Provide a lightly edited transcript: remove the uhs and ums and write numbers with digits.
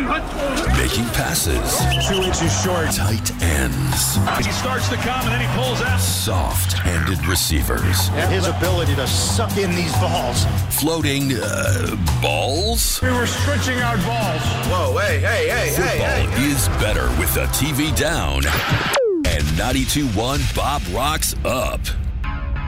Making passes. 2 inches short. Tight ends. He starts to come and then he pulls out. Soft-handed receivers. And his ability to suck in these balls. Floating balls? We were stretching our balls. Whoa, hey. Football is better with the TV down. And 92.1 Bob Rocks up.